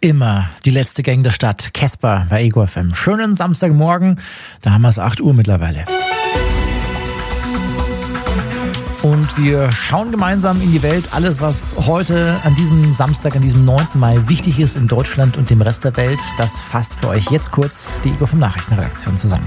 immer die letzte Gang der Stadt. Casper bei Ego FM. Schönen Samstagmorgen, da haben wir es 8 Uhr mittlerweile. Und wir schauen gemeinsam in die Welt. Alles, was heute an diesem Samstag, an diesem 9. Mai wichtig ist in Deutschland und dem Rest der Welt, das fasst für euch jetzt kurz die Ego FM Nachrichtenredaktion zusammen.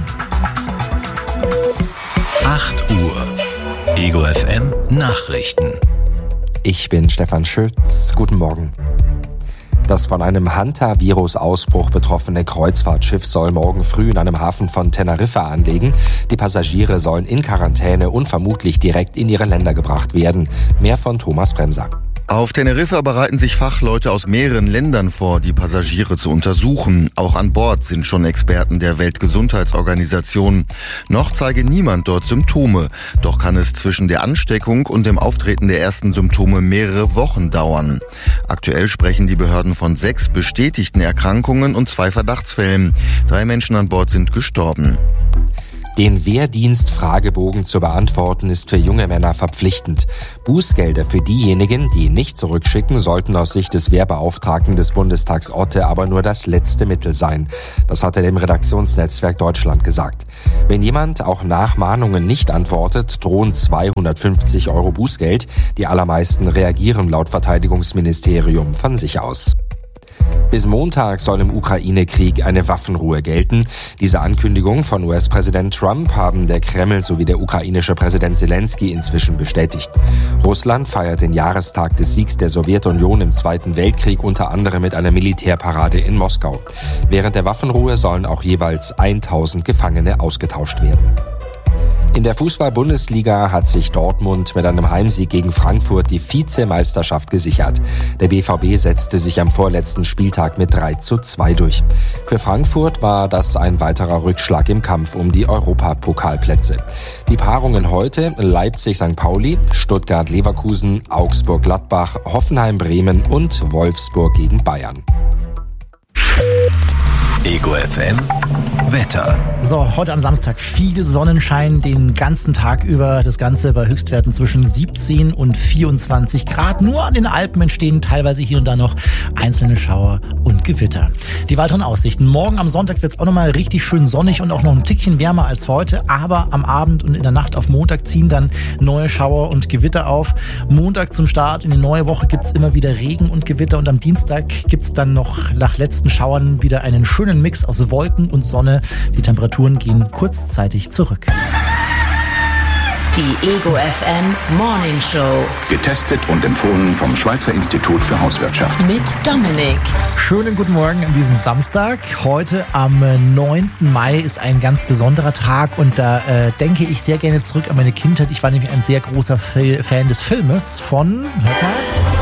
8 Uhr. Ego FM Nachrichten. Ich bin Stefan Schütz. Guten Morgen. Das von einem Hanta-Virus-Ausbruch betroffene Kreuzfahrtschiff soll morgen früh in einem Hafen von Teneriffa anlegen. Die Passagiere sollen in Quarantäne und vermutlich direkt in ihre Länder gebracht werden. Mehr von Thomas Bremser. Auf Teneriffa bereiten sich Fachleute aus mehreren Ländern vor, die Passagiere zu untersuchen. Auch an Bord sind schon Experten der Weltgesundheitsorganisation. Noch zeige niemand dort Symptome. Doch kann es zwischen der Ansteckung und dem Auftreten der ersten Symptome mehrere Wochen dauern. Aktuell sprechen die Behörden von 6 bestätigten Erkrankungen und 2 Verdachtsfällen. 3 Menschen an Bord sind gestorben. Den Wehrdienst-Fragebogen zu beantworten ist für junge Männer verpflichtend. Bußgelder für diejenigen, die ihn nicht zurückschicken, sollten aus Sicht des Wehrbeauftragten des Bundestags Otte aber nur das letzte Mittel sein. Das hat er dem Redaktionsnetzwerk Deutschland gesagt. Wenn jemand auch nach Mahnungen nicht antwortet, drohen 250 € Bußgeld. Die allermeisten reagieren laut Verteidigungsministerium von sich aus. Bis Montag soll im Ukraine-Krieg eine Waffenruhe gelten. Diese Ankündigung von US-Präsident Trump haben der Kreml sowie der ukrainische Präsident Zelensky inzwischen bestätigt. Russland feiert den Jahrestag des Siegs der Sowjetunion im Zweiten Weltkrieg unter anderem mit einer Militärparade in Moskau. Während der Waffenruhe sollen auch jeweils 1000 Gefangene ausgetauscht werden. In der Fußball-Bundesliga hat sich Dortmund mit einem Heimsieg gegen Frankfurt die Vizemeisterschaft gesichert. Der BVB setzte sich am vorletzten Spieltag mit 3:2 durch. Für Frankfurt war das ein weiterer Rückschlag im Kampf um die Europapokalplätze. Die Paarungen heute: Leipzig-St. Pauli, Stuttgart-Leverkusen, Augsburg-Gladbach, Hoffenheim-Bremen und Wolfsburg gegen Bayern. Ego FM Wetter. So, heute am Samstag viel Sonnenschein den ganzen Tag über. Das Ganze bei Höchstwerten zwischen 17 und 24 Grad. Nur an den Alpen entstehen teilweise hier und da noch einzelne Schauer und Gewitter. Die weiteren Aussichten. Morgen am Sonntag wird es auch nochmal richtig schön sonnig und auch noch ein Tickchen wärmer als heute. Aber am Abend und in der Nacht auf Montag ziehen dann neue Schauer und Gewitter auf. Montag zum Start in die neue Woche gibt es immer wieder Regen und Gewitter. Und am Dienstag gibt es dann noch nach letzten Schauern wieder einen schönen Mix aus Wolken und Sonne. Die Temperaturen gehen kurzzeitig zurück. Die Ego FM Morning Show. Getestet und empfohlen vom Schweizer Institut für Hauswirtschaft. Mit Dominik. Schönen guten Morgen an diesem Samstag. Heute am 9. Mai ist ein ganz besonderer Tag und da denke ich sehr gerne zurück an meine Kindheit. Ich war nämlich ein sehr großer Fan des Filmes von... Hört mal.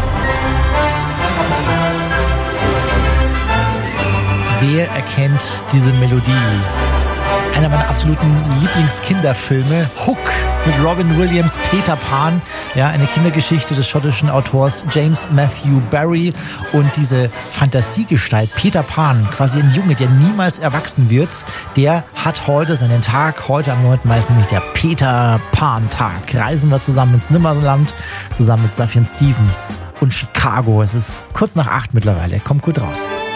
Wer erkennt diese Melodie? Einer meiner absoluten Lieblingskinderfilme, Hook, mit Robin Williams, Peter Pan. Ja, eine Kindergeschichte des schottischen Autors James Matthew Barrie. Und diese Fantasiegestalt Peter Pan, quasi ein Junge, der niemals erwachsen wird, der hat heute seinen Tag. Heute am 9. Mai ist nämlich der Peter Pan-Tag. Reisen wir zusammen ins Nimmerland, zusammen mit Sufjan Stevens und Chicago. Es ist kurz nach 8 mittlerweile. Kommt gut raus.